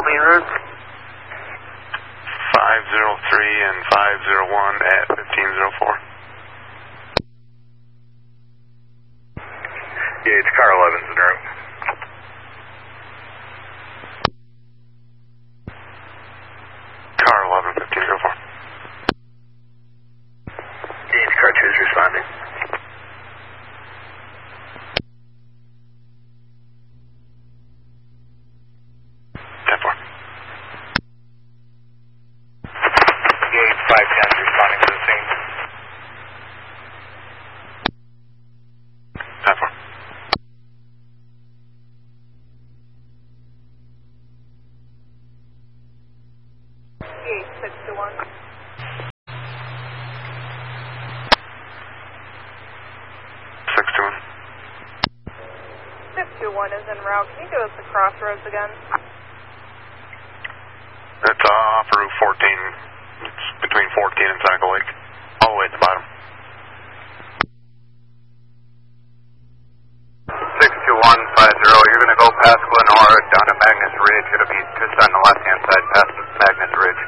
main road. 503 and 501 at 1504. Yeah, it's car 11's en route. Car 11, 1504. Yeah, it's car 2's responding. Gauge 510 responding to the scene. 10-4. Gauge 621. 621 is en route. Can you give us the crossroads again? It's off Route 14. It's between 14 and Seneca Lake. All the way at the bottom. 62150, you're going to go past Glenora down to Magnus Ridge. It'll be just on the left-hand side past Magnus Ridge.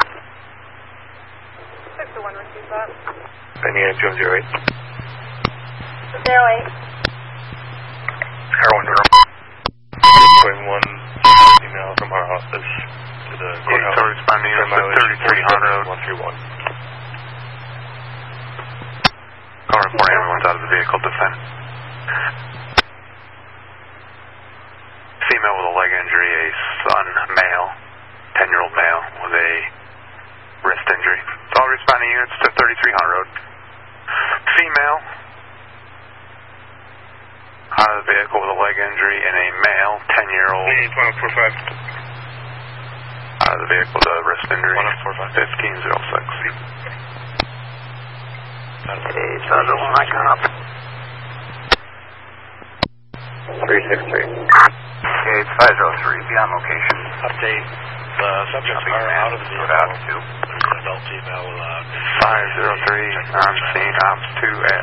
621, receive that. Penny 208. 08. Car 1 room. 1 email from our office to the courthouse. So responding to 3300. 131. Call report everyone's out of the vehicle descent. Female with a leg injury, a son, male, 10-year-old male with a wrist injury. So all responding units to 3300 Road. Female out of the vehicle with a leg injury and a male, 10-year-old. 1045. Out of the vehicle with a wrist injury. 1506. 8, other line up. 363. Okay, it's 503. Be on location. Update. The subjects are out of the vehicle. There's an adult female with 503 on scene, ops 2 at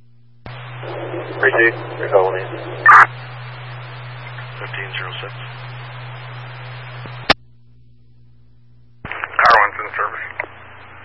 1506. 3G, you're calling in. 1506.